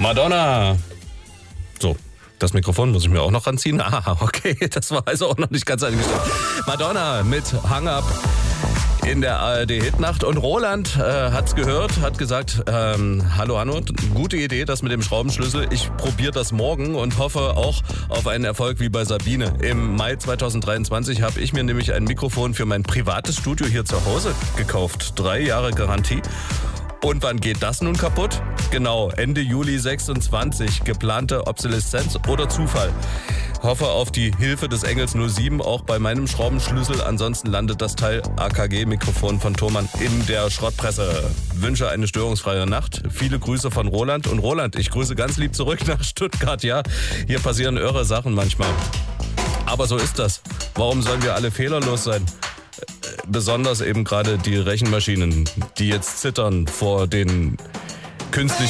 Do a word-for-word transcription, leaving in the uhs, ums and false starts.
Madonna. So, das Mikrofon muss ich mir auch noch ranziehen. Ah, okay, das war also auch noch nicht ganz eingestellt. Madonna mit Hang Up in der A R D-Hitnacht. Und Roland äh, hat's gehört, hat gesagt, ähm, hallo Hanno, gute Idee, das mit dem Schraubenschlüssel. Ich probiere das morgen und hoffe auch auf einen Erfolg wie bei Sabine. Im Mai zweitausenddreiundzwanzig habe ich mir nämlich ein Mikrofon für mein privates Studio hier zu Hause gekauft. Drei Jahre Garantie. Und wann geht das nun kaputt? Genau, Ende Juli sechsundzwanzig. Geplante Obsoleszenz oder Zufall? Hoffe auf die Hilfe des Engels null sieben, auch bei meinem Schraubenschlüssel. Ansonsten landet das Teil A K G-Mikrofon von Thomann in der Schrottpresse. Wünsche eine störungsfreie Nacht. Viele Grüße von Roland. Und Roland, ich grüße ganz lieb zurück nach Stuttgart. Ja, hier passieren irre Sachen manchmal. Aber so ist das. Warum sollen wir alle fehlerlos sein? Besonders eben gerade die Rechenmaschinen, die jetzt zittern vor den künstlichen